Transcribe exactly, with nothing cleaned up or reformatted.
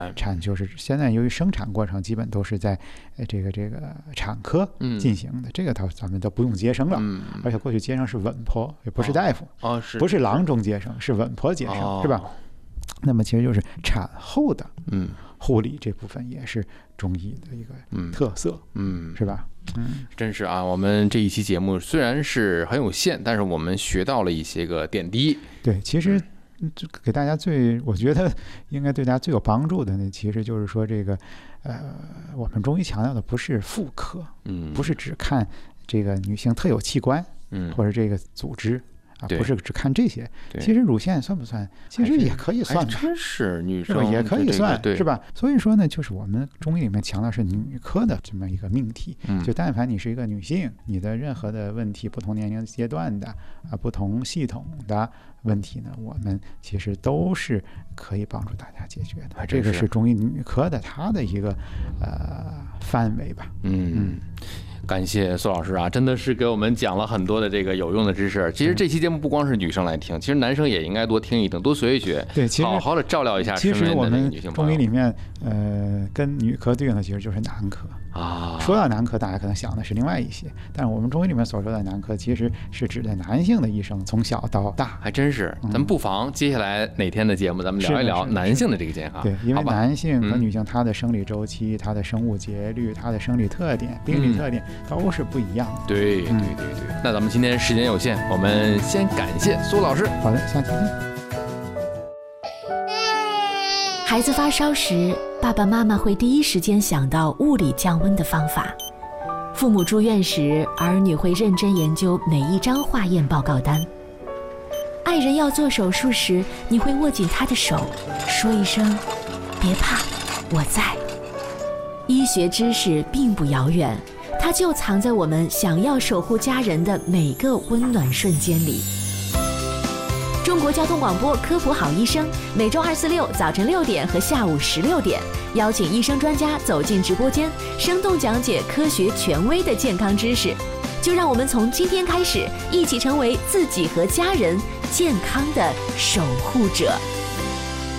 产就是现在由于生产过程基本都是在这个这个产科进行的，嗯、这个它咱们都不用接生了，嗯、而且过去接生是稳婆，也不是大夫， 哦哦、是不是郎中接生，是稳婆接生，哦、是吧？那么其实就是产后的护理这部分也是中医的一个特色，嗯，是吧？ 嗯，真是啊，我们这一期节目虽然是很有限，但是我们学到了一些个点滴。 对，其实。给大家最，我觉得应该对大家最有帮助的呢，其实就是说这个，呃，我们中医强调的不是妇科，嗯，不是只看这个女性特有器官，嗯，或者这个组织啊，不是只看这些。其实乳腺算不算？其实也可以算吧， 真是女生也可以算， 对， 是吧？所以说呢，就是我们中医里面强调是女科的这么一个命题，嗯，就但凡你是一个女性，你的任何的问题，不同年龄阶段的啊，不同系统的。问题呢，我们其实都是可以帮助大家解决的。这个是中医女科的它的一个呃范围吧。 嗯嗯，感谢苏老师啊，真的是给我们讲了很多的这个有用的知识。其实这期节目不光是女生来听，其实男生也应该多听一听，多学一学， 对，其实好好的照料一下身边的那个女性朋友。 中医里面，呃，跟女科对应的其实就是男科。啊，说到男科，大家可能想的是另外一些，但是我们中医里面所说的男科，其实是指的男性的一生从小到大， 还真是。咱们不妨接下来哪天的节目，咱们聊一聊男性的这个健康。 对，因为男性和女性他的生理周期、他的生物节律、他的生理特点、病理特点都是不一样的。 对对对对。那咱们今天时间有限，我们先感谢苏老师。 好的，下期见。 孩子发烧时，爸爸妈妈会第一时间想到物理降温的方法；父母住院时，儿女会认真研究每一张化验报告单；爱人要做手术时，你会握紧他的手，说一声“别怕，我在”。医学知识并不遥远，它就藏在我们想要守护家人的每个温暖瞬间里。中国交通广播科普好医生，每周二、四、六早晨六点和下午十六点，邀请医生专家走进直播间，生动讲解科学权威的健康知识。就让我们从今天开始，一起成为自己和家人健康的守护者。